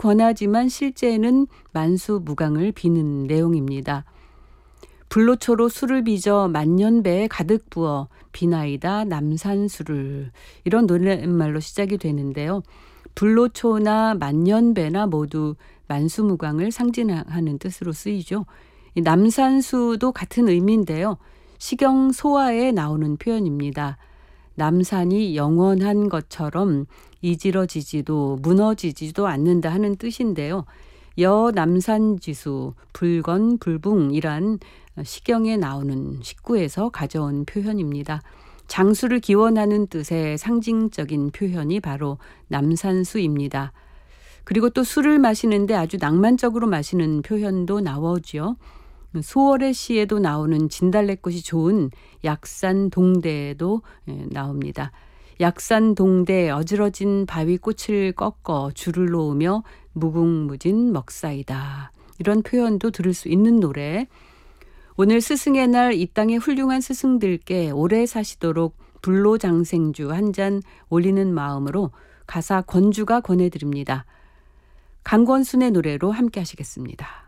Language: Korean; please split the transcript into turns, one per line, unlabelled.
권하지만 실제는 만수무강을 비는 내용입니다. 불로초로 술을 빚어 만년배에 가득 부어 비나이다 남산수를, 이런 노랫말로 시작이 되는데요. 불로초나 만년배나 모두 만수무강을 상징하는 뜻으로 쓰이죠. 이 남산수도 같은 의미인데요. 시경소화에 나오는 표현입니다. 남산이 영원한 것처럼 이지러지지도 무너지지도 않는다 하는 뜻인데요. 여남산지수, 불건불붕이란 시경에 나오는 식구에서 가져온 표현입니다. 장수를 기원하는 뜻의 상징적인 표현이 바로 남산수입니다. 그리고 또 술을 마시는데 아주 낭만적으로 마시는 표현도 나오죠. 소월의 시에도 나오는 진달래꽃이 좋은 약산동대에도 나옵니다. 약산동대 어지러진 바위 꽃을 꺾어 줄을 놓으며 무궁무진 먹사이다. 이런 표현도 들을 수 있는 노래. 오늘 스승의 날 이 땅의 훌륭한 스승들께 오래 사시도록 불로장생주 한 잔 올리는 마음으로 가사 권주가 권해드립니다. 강권순의 노래로 함께 하시겠습니다.